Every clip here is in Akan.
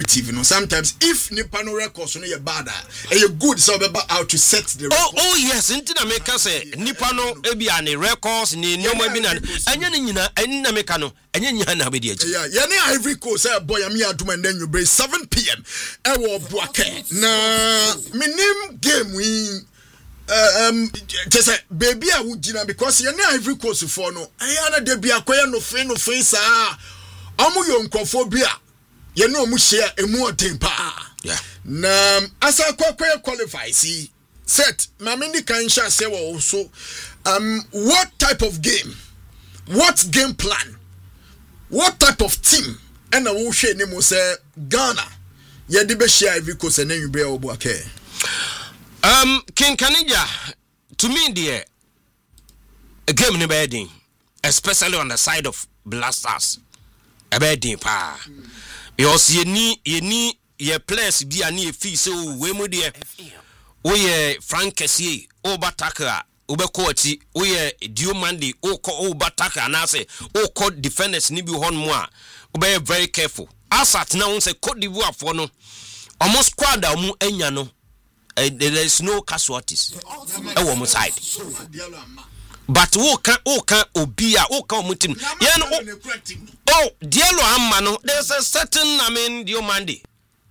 negative. Sometimes if nipa no records no you bad, you good so be out to set the record. Oh yes, intina make say nipa no ebi ani records ni nyoma bi na anya ni nyina na make no anya nyina na be di aji. Yeah, ya ni Ivory Coast say boy am here adum and then you break 7 p.m. e wo Boake. Na minim game we just baby I would gina because you na Ivory Coast for no. Ayana de bia kwaya no fin sa. Amu yo nkofobia. You know mu share emu otempa. Yeah. Na asa kwakwa qualify see set mamini kan sha say wo so what type of game, what game plan, what type of team and a wo hwe ni mo say Ghana ye de be share Ivory Coast and you be Boake. King Kanija, to me dear a game in bedding, especially on the side of Blasters a bedding pa. Because ye ni ye place be ani fee so we mu de o ye Frank Kessié o bataka o be coach o ye Diomande o ko o bataka na say o ko defenders ni bi hon mo a o be very careful asat na won say Cote d'Ivoire for no almost squad mu anya no there is no casualties e wo mo side but who can obia who can mutim oh Diallo amma no there's a certain Diomande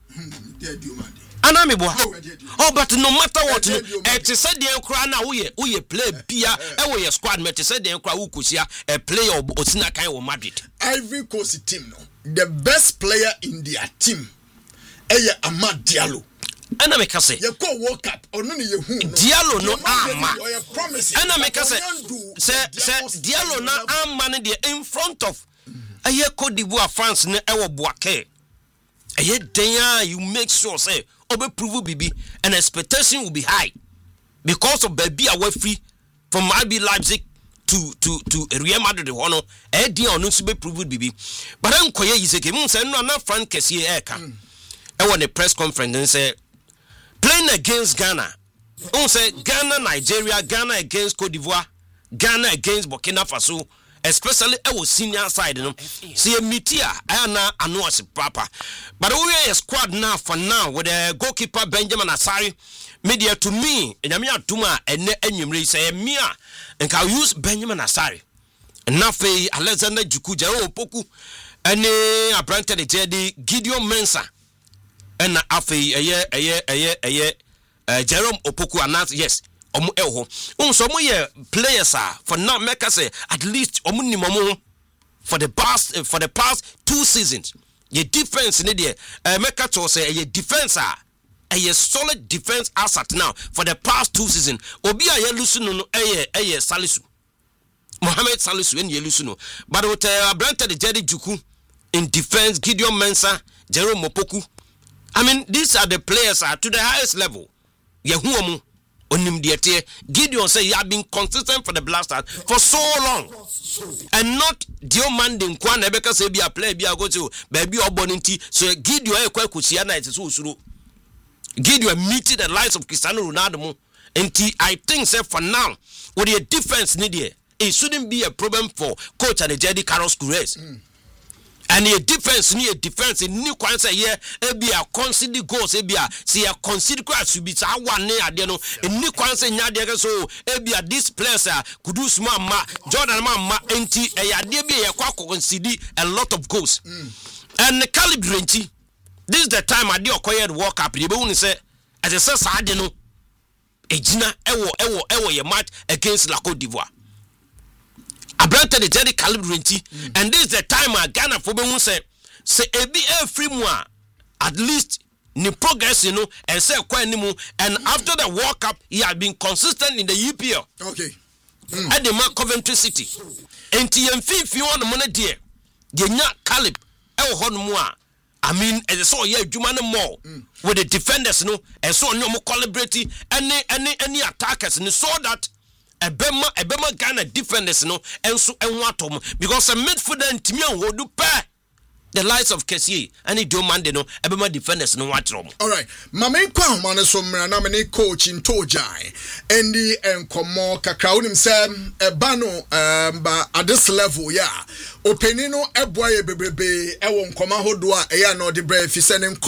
anami bo oh but no matter what it said the kra na wo ye play bia e wo ye squad mate said the kra wo kusia a player Osina kan wo Madrid Ivory Coast team no the best player in their team Amad Diallo. Ana make say you go World Cup onu ne yehu Diallo no ama ana make say Diallo na ama ne de in front of aye Cote d'Ivoire France ne e wo Boake aye den you make sure say obe prove bibi and expectation will be high because of baby away free from RB Leipzig to Real Madrid hono e den onu so be prove bibi but enkoye yiseke mun say no na Frank Kessié e ka e won the press conference and say playing against Ghana. On say Ghana, Nigeria, Ghana against Cote d'Ivoire, Ghana against Burkina Faso, especially our senior side. You know, see a meteor. I know as proper, but we are a squad now for now with the goalkeeper Benjamin Asari. Media to me, and I'm here Tuma and Enyumri say Mia, and can use Benjamin Asari. And now for Alexander Jukuja Opoku, and a brand the JD Gideon Mensah. And after a year, Jerome Opoku announced yes. So my players are for now. Make us say at least for the past 2 seasons. Your defense in there. Make us say your defense are a solid defense asset now for the past 2 seasons. Obi aye lusuno Salisu, Mohamed Salisu and Yelusuno. But with Branta the Jerry Juku in defense, Gideon Mensah, Jerome Opoku. I mean, these are the players are to the highest level. Yehuamu onim diete. Gideon say he have been consistent for the Blasters for so long, and not Diomande nkwa na beka say be a player be a go to baby oboninti. So Gideon ekwa kusia na ite so usuru. Gideon meet the likes of Cristiano Ronaldo. And I think say for now with the defense need here, it shouldn't be a problem for coach and the Jedi Carlos Gures. And your defense near defense in new concert here, be a consider goals, be a see a consider crash to be one near Adeno, in new concert Nadia so be a this place Kudus Mama, Jordan Mama, NT, a be a quack consider a lot of goals. And the calibrate this is the time I do acquired walk up. The bone say, as I said, I don't know. Ejina, ewo, your match against La Cote d'Ivoire. I brought the Jerry calibrate, and this is the time I Ghana for me say ebi every one at least ni progress and say quite anymore. And after the World Cup, he had been consistent in the UPL. Okay. At the Mark Coventry City, and TM you want the money dear, you not calib I mean, as I saw here, Jumana more with the defenders, and so no more calibrating any attackers, and so that. Ebema Ghana defenders and so and what because a midfielder and Timian will do pair the lights of Kessié and Diomande Ebema defenders no what wrong. All right, Mame Kwa man so nominate coach in Tojai and the Enkomo Kakao himself Bano at this level openino eboye bebebe e won koma hodua e ya no de brave sending